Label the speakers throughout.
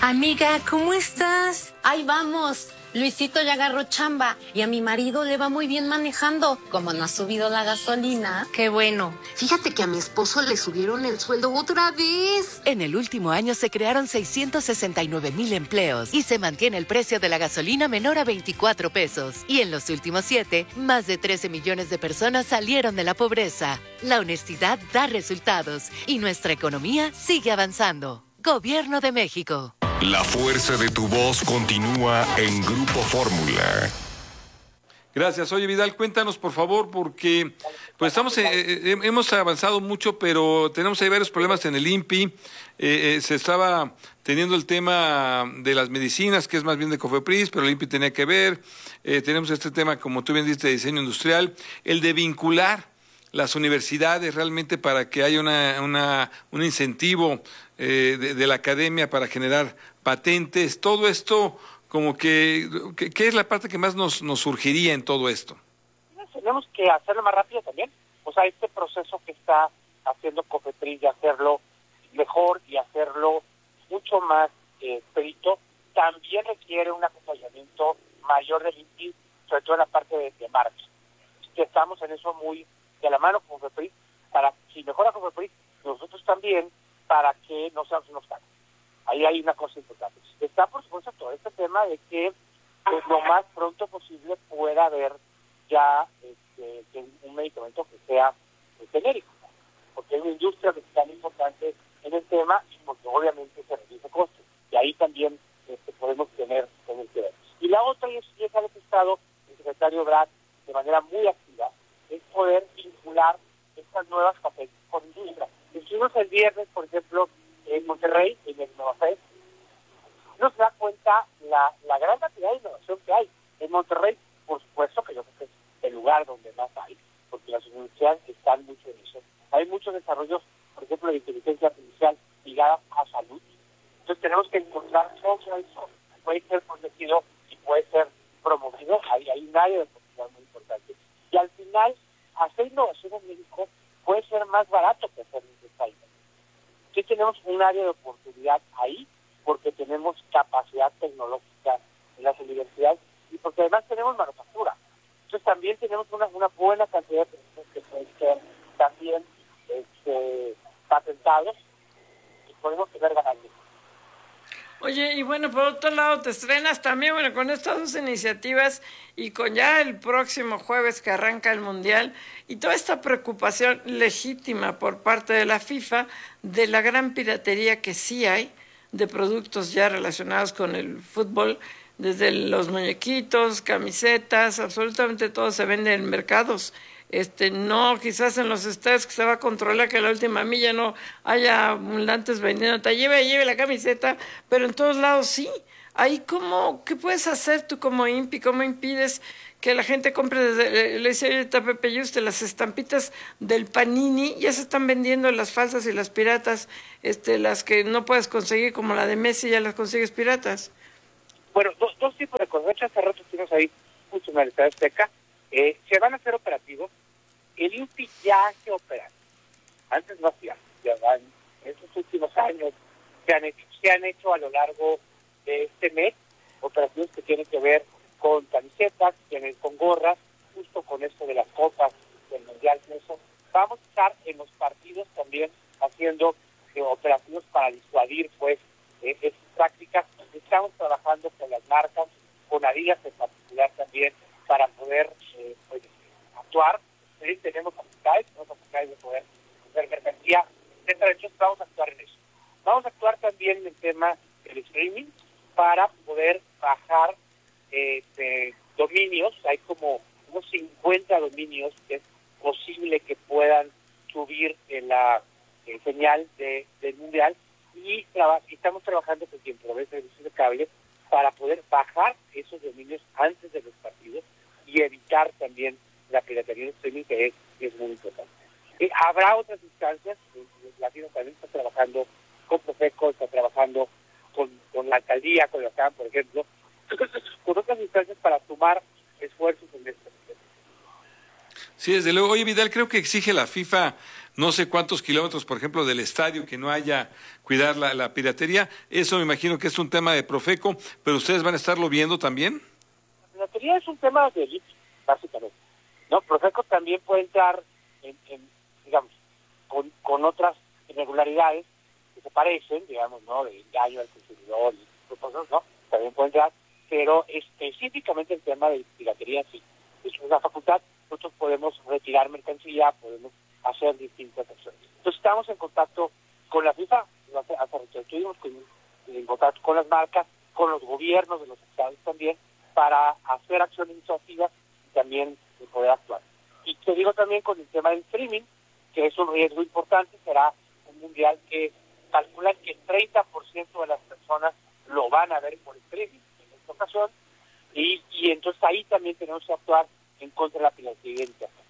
Speaker 1: Amiga, ¿cómo estás?
Speaker 2: Ahí vamos. Luisito ya agarró chamba y a mi marido le va muy bien manejando. Como no ha subido la gasolina.
Speaker 1: Qué bueno.
Speaker 3: Fíjate que a mi esposo le subieron el sueldo otra vez.
Speaker 4: En el último año se crearon 669,000 empleos y se mantiene el precio de la gasolina menor a 24 pesos. Y en los últimos 7, más de 13 millones de personas salieron de la pobreza. La honestidad da resultados y nuestra economía sigue avanzando. Gobierno de México.
Speaker 5: La fuerza de tu voz continúa en Grupo Fórmula.
Speaker 6: Gracias. Oye, Vidal, cuéntanos, por favor, porque pues hemos avanzado mucho, pero tenemos ahí varios problemas en el INPI. Se estaba teniendo el tema de las medicinas, que es más bien de COFEPRIS, pero el INPI tenía que ver. Tenemos este tema, como tú bien dices, de diseño industrial, el de vincular las universidades realmente para que haya un incentivo de la academia para generar patentes. Todo esto, como ¿qué es la parte que más nos surgiría en todo esto?
Speaker 7: Tenemos que hacerlo más rápido también. O sea, este proceso que está haciendo COFEPRIS de hacerlo mejor y hacerlo mucho más estricto, también requiere un acompañamiento mayor del INPI, sobre todo en la parte de marketing. Que estamos en eso muy de la mano con COFEPRIS, para si mejora COFEPRIS, nosotros también, para que no seamos unos obstáculo. Ahí hay una cosa importante. Está, por supuesto, todo este tema de que pues, lo más pronto posible pueda haber ya un medicamento que sea genérico, porque hay una industria que es tan importante en el tema y porque obviamente se reduce costos. Y ahí también podemos tener que ver. Y la otra, y es algo que ha estado el secretario Brad de manera muy activa, es poder vincular estas nuevas patentes con industria. Estuvimos el viernes, por ejemplo, en Monterrey, en el Novafest. Uno se da cuenta la gran cantidad de innovación que hay. En Monterrey, por supuesto, que yo creo que es el lugar donde más hay, porque las universidades están mucho en eso. Hay muchos desarrollos, por ejemplo, de inteligencia artificial ligada a salud. Entonces tenemos que encontrar todo eso. Puede ser protegido y puede ser promovido. Hay un área de oportunidad muy importante. Y al final, hacer innovación en México puede ser más barato que hacer en este país. Sí tenemos un área de oportunidad ahí, porque tenemos capacidad tecnológica en las universidades y porque además tenemos manufactura. Entonces también tenemos una buena cantidad de productos que pueden ser también patentados y podemos tener ganancias.
Speaker 8: Oye, y bueno, por otro lado, te estrenas también, bueno, con estas dos iniciativas y con ya el próximo jueves que arranca el Mundial y toda esta preocupación legítima por parte de la FIFA de la gran piratería que sí hay de productos ya relacionados con el fútbol, desde los muñequitos, camisetas, absolutamente todo se vende en mercados. No, quizás en los estadios que se va a controlar que a la última milla no haya ambulantes vendiendo, lleve la camiseta, pero en todos lados sí. Ahí ¿qué puedes hacer tú como INPI? ¿Cómo impides que la gente compre desde, le decía ahorita a Pepe Yuste, las estampitas del Panini? Ya se están vendiendo las falsas y las piratas, las que no puedes conseguir, como la de Messi, ya las consigues piratas.
Speaker 7: Bueno, dos tipos de cosas. Hace rato estuvimos ahí justo en la Estadio Azteca. Se van a hacer operativos. El INPI ya hace operativos. Antes no hacía. Ya van, en estos últimos años se han hecho a lo largo de este mes operativos que tienen que ver con camisetas, con gorras, justo con esto de las copas del Mundial. Eso. Vamos a estar en los partidos también haciendo operativos para disuadir pues esas prácticas. Estamos trabajando con las marcas, con Adidas en particular también, para poder actuar. Tenemos capacidades de poder hacer mercancía. Dentro de hecho, vamos a actuar en eso. Vamos a actuar también en el tema del streaming para poder bajar dominios. Hay como unos 50 dominios que es posible que puedan subir en la señal del Mundial y estamos trabajando con quien provee servicios de cable para poder bajar esos dominios antes de los partidos y evitar también la piratería del streaming, que es muy importante. Habrá otras instancias. La FIFA también está trabajando con Profeco, está trabajando con la alcaldía, con la CAM, por ejemplo, con otras instancias para sumar esfuerzos en este.
Speaker 6: Sí, desde luego. Oye, Vidal, creo que exige la FIFA no sé cuántos kilómetros, por ejemplo, del estadio, que no haya cuidar la piratería. Eso me imagino que es un tema de Profeco, pero ustedes van a estarlo viendo también.
Speaker 7: La piratería es un tema de IPI, básicamente. ¿No? Profeco también puede entrar digamos, con otras irregularidades que se parecen, digamos, ¿no? De engaño al consumidor y cosas, ¿no? También puede entrar, pero específicamente el tema de piratería sí es una facultad. Nosotros podemos retirar mercancía, podemos hacer distintas acciones. Entonces estamos en contacto con la FIFA, estuvimos en contacto con las marcas, con los gobiernos de los estados también, para hacer acciones disuasivas y también poder actuar. Y te digo también con el tema del streaming, que es un riesgo importante, será un mundial que calculan que 30% de las personas lo van a ver por streaming en esta ocasión, y entonces ahí también tenemos que actuar en contra de la piratería.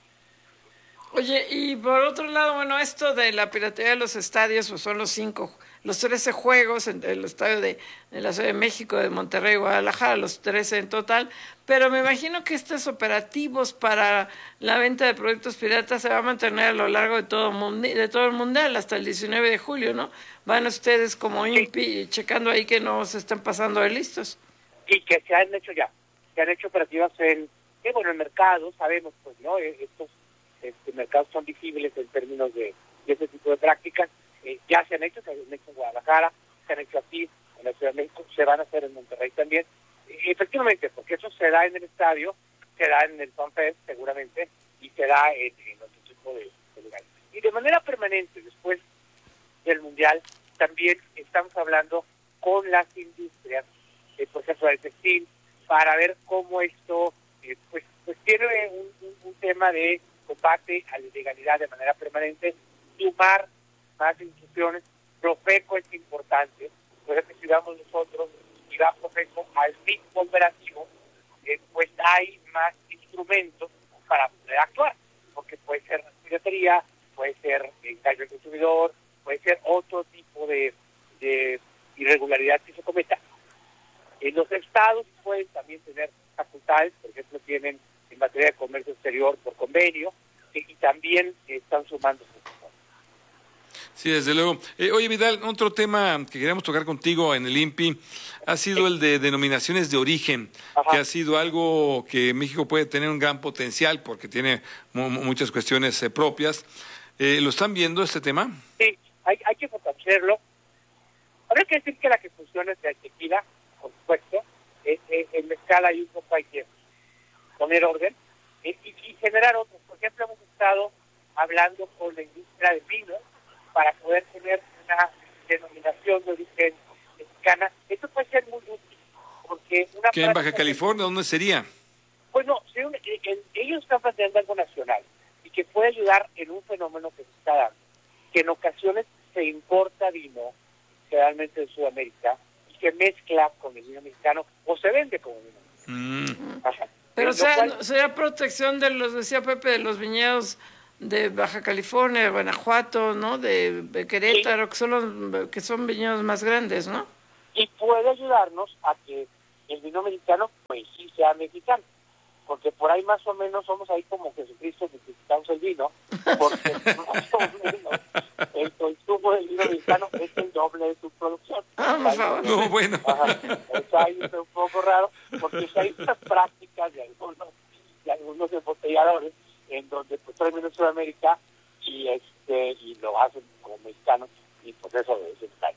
Speaker 8: Oye, y por otro lado, bueno, esto de la piratería de los estadios, pues son los 13 juegos en el estadio de la Ciudad de México, de Monterrey, Guadalajara, los 13 en total, pero me imagino que estos operativos para la venta de productos piratas se va a mantener a lo largo de todo el mundial, hasta el 19 de julio, ¿no? Van ustedes como INPI checando ahí que no se están pasando de listos.
Speaker 7: Y que se han hecho ya, se han hecho operativas en el mercado, sabemos, pues, ¿no? Estos mercados son visibles en términos de ese tipo de prácticas. Ya se han hecho en Guadalajara, se han hecho aquí en la Ciudad de México, se van a hacer en Monterrey también. Efectivamente, porque eso se da en el estadio, se da en el FanFest seguramente, y se da en otro tipo de lugares. Y de manera permanente, después del Mundial, también estamos hablando con las industrias, por ejemplo, del textil, para ver cómo esto pues tiene un tema de combate a la ilegalidad de manera permanente, sumar más instituciones. Profeco es importante, por ejemplo, si vamos nosotros y va Profeco al ritmo operativo, pues hay más instrumentos para poder actuar, porque puede ser piratería, puede ser engaño al consumidor, puede ser otro tipo de irregularidad que se cometa. Los estados pueden también tener facultades, por ejemplo, tienen en materia de comercio exterior por convenio, y también están sumando.
Speaker 6: Sí, desde luego. Oye, Vidal, otro tema que queríamos tocar contigo en el INPI ha sido el de denominaciones de origen, que ha sido algo que México puede tener un gran potencial porque tiene muchas cuestiones propias. ¿Lo están viendo este tema?
Speaker 7: Sí, hay que fortalecerlo. Habría que decir que la que funciona es la tequila, por supuesto. En mezcal hay un poco, hay que poner orden y generar otros. Por ejemplo, hemos estado hablando con la industria de vino para poder tener una denominación de origen mexicana. Esto puede ser muy útil, porque
Speaker 6: ¿Qué en Baja California? ¿Dónde sería?
Speaker 7: Bueno, ellos están planteando algo nacional y que puede ayudar en un fenómeno que se está dando, que en ocasiones se importa vino, generalmente de Sudamérica, y se mezcla con el vino mexicano o se vende como vino mexicano.
Speaker 8: Pero sea protección de los, decía Pepe, de los viñedos de Baja California, de Guanajuato, ¿no? De Querétaro, sí, que son viñedos más grandes, ¿no?
Speaker 7: Y puede ayudarnos a que el vino mexicano, pues sí sea mexicano, porque por ahí más o menos somos ahí como Jesucristo, necesitamos el vino, porque más o menos el consumo del vino mexicano es el doble de su producción.
Speaker 8: Por favor.
Speaker 6: No, bueno.
Speaker 7: Eso ahí es un poco raro, porque hay unas prácticas de algunos embotelladores en donde pues traen vino de Sudamérica y lo hacen como mexicanos, y pues eso es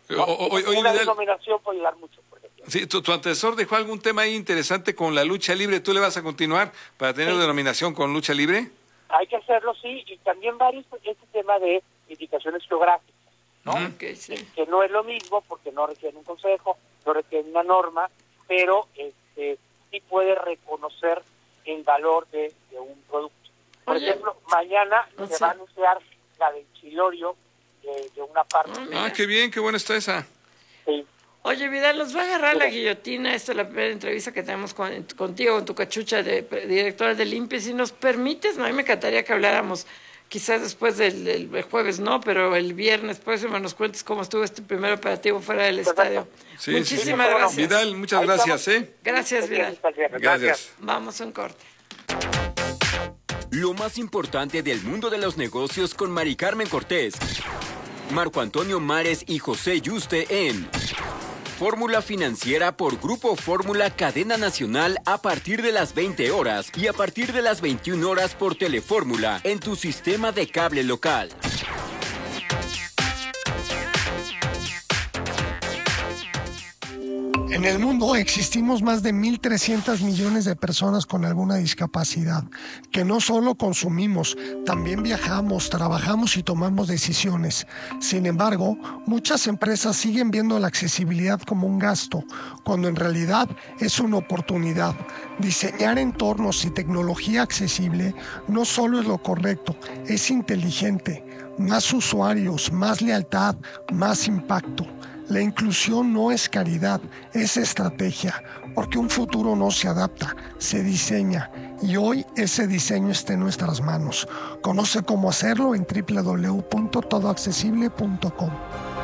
Speaker 7: una denominación puede ayudar mucho, por ejemplo.
Speaker 6: Sí, tu antecesor dejó algún tema ahí interesante con la lucha libre. ¿Tú le vas a continuar para tener denominación con lucha libre?
Speaker 7: Hay que hacerlo, sí, y también este tema de indicaciones geográficas, ¿no?
Speaker 8: Sí.
Speaker 7: Que no es lo mismo porque no requiere un consejo, no requiere una norma, pero sí puede reconocer el valor de un producto. Por ejemplo, mañana se va a anunciar la del chilorio de una parte.
Speaker 6: Qué bien, qué buena está esa.
Speaker 7: Sí.
Speaker 8: Oye, Vidal, nos va a agarrar la guillotina. Esta es la primera entrevista que tenemos contigo, con tu cachucha de directora del INPI. Si nos permites, a mí me encantaría que habláramos, quizás después del jueves, no, pero el viernes próximo nos cuentes cómo estuvo este primer operativo fuera del estadio.
Speaker 6: Sí,
Speaker 8: Muchísimas gracias.
Speaker 6: Vidal, muchas gracias.
Speaker 8: Gracias, Vidal.
Speaker 6: Gracias.
Speaker 8: Vamos a un corte.
Speaker 9: Lo más importante del mundo de los negocios con Mari Carmen Cortés, Marco Antonio Mares y José Yuste en Fórmula Financiera por Grupo Fórmula Cadena Nacional a partir de las 20 horas y a partir de las 21 horas por Telefórmula en tu sistema de cable local.
Speaker 10: En el mundo existimos más de 1.300 millones de personas con alguna discapacidad, que no solo consumimos, también viajamos, trabajamos y tomamos decisiones. Sin embargo, muchas empresas siguen viendo la accesibilidad como un gasto, cuando en realidad es una oportunidad. Diseñar entornos y tecnología accesible no solo es lo correcto, es inteligente. Más usuarios, más lealtad, más impacto. La inclusión no es caridad, es estrategia, porque un futuro no se adapta, se diseña, y hoy ese diseño está en nuestras manos. Conoce cómo hacerlo en www.todoaccesible.com.